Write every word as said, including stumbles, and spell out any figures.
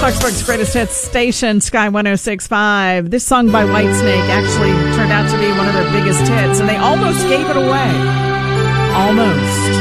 Clarksburg's greatest hits station, Sky one oh six point five. This song by Whitesnake actually turned out to be one of their biggest hits, and they almost gave it away. Almost.